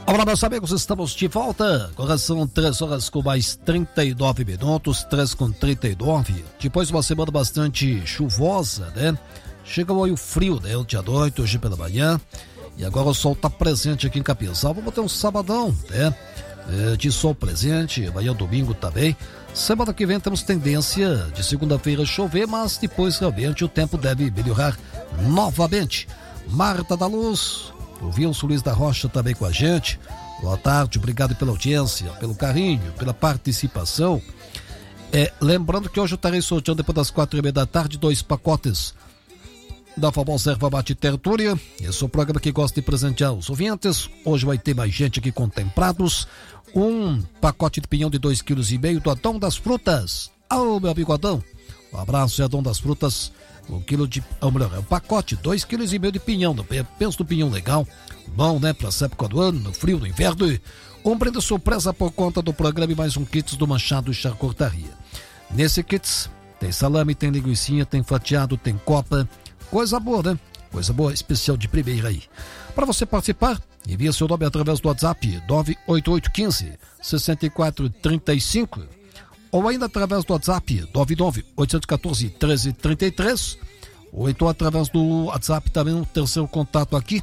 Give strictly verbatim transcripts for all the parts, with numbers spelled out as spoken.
Olá, meus amigos, estamos de volta. Agora são três horas com mais trinta e nove minutos, três com trinta e nove. Depois de uma semana bastante chuvosa, né? Chegou aí o frio, né? Ontem à noite, hoje pela manhã. E agora o sol está presente aqui em Capinzal. Vamos ter um sabadão, né? É, de sol presente, amanhã domingo também. Semana que vem temos tendência de segunda-feira chover, mas depois realmente o tempo deve melhorar novamente. Marta da Luz, o Wilson Luiz da Rocha também com a gente. Boa tarde, obrigado pela audiência, pelo carinho, pela participação. É, lembrando que hoje eu estarei sorteando depois das quatro e meia da tarde dois pacotes da famosa erva mate tertúlia. Esse é o programa que gosta de presentear os ouvintes. Hoje vai ter mais gente aqui contemplados. Um pacote de pinhão de dois quilos e meio do Adão das Frutas. Ô, meu amigo Adão, um abraço, Adão das Frutas. Um quilo de, ou melhor, é um pacote, dois quilos e meio de pinhão. Penso no pinhão legal, bom, né, pra essa época do ano, no frio, no inverno. Um brinde surpresa por conta do programa e mais um kits do Machado Charcutaria. Nesse kits tem salame, tem linguicinha, tem fatiado, tem copa. Coisa boa, né? Coisa boa, especial de primeira aí. Para você participar, envia seu nome através do WhatsApp nove oito oito um cinco, seis quatro três cinco ou ainda através do WhatsApp nove nove oito um quatro um três três três, ou então através do WhatsApp também no terceiro contato aqui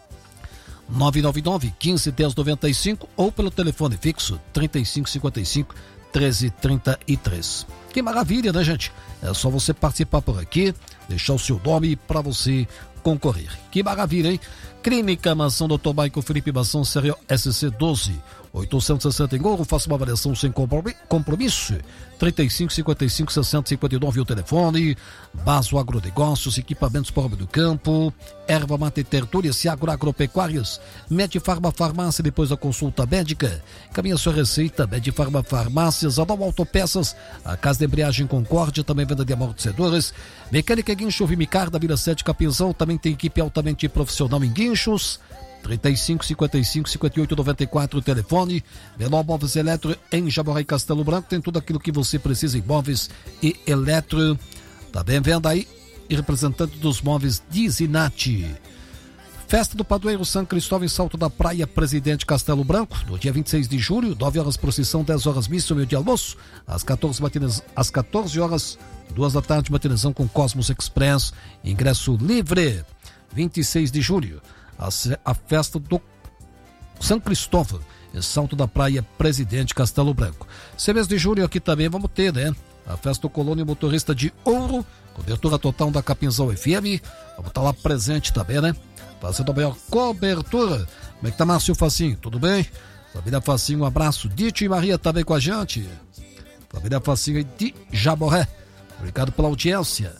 nove nove nove um cinco um zero nove cinco ou pelo telefone fixo trinta e cinco cinquenta e cinco treze trinta e três. Que maravilha, né, gente? É só você participar por aqui, deixar o seu nome para você concorrer. Que maravilha, hein? Clínica Mansão doutor Michael Felipe Mansão, Serial S C doze, oitocentos e sessenta em Ouro. Faça uma avaliação sem compromisso. trinta e cinco cinquenta e cinco sessenta cinquenta e nove o telefone. Baso Agronegócios, equipamentos para o do campo, erva mate tertúlia, Agro Agropecuárias, Medifarma Farmácia, depois da consulta médica. Caminha sua receita, Medifarma Farmácias, Adão Autopeças, a Casa de Embreagem Concórdia, também venda de amortecedores, Mecânica Guincho Vimicar da Vila sete Capinzão, também tem equipe altamente profissional em guinchos. trinta e cinco cinquenta e cinco cinquenta e oito noventa e quatro o telefone. Menor Móveis Eletro em Jaboré e Castelo Branco, tem tudo aquilo que você precisa em móveis e eletro. Também venda aí e representante dos móveis Dizinati. Festa do Padroeiro São Cristóvão em Salto da Praia, Presidente Castelo Branco, no dia vinte e seis de julho, nove horas procissão, dez horas missa, meio de almoço, às quatorze, matines, às quatorze horas, duas da tarde, matinezão com Cosmos Express, ingresso livre. vinte e seis de julho, a, a festa do São Cristóvão em Salto da Praia, Presidente Castelo Branco. Esse mês de julho aqui também vamos ter, né? A festa do Colônia Motorista de Ouro, cobertura total da Capinzal F M. Vamos estar lá presente também, né? Fazendo a maior cobertura. Como é que tá, Márcio Facinho? Tudo bem? Família Facinho, um abraço. Dito e Maria também com a gente. Família Facinho de Jaboré. Obrigado pela audiência.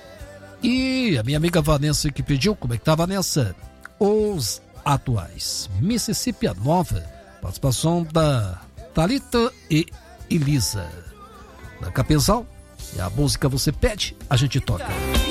E a minha amiga Vanessa que pediu, como é que tá, Vanessa? Os atuais. Mississippi a Nova. Participação da Thalita e Elisa. Da Capinzal. E a música você pede, a gente toca.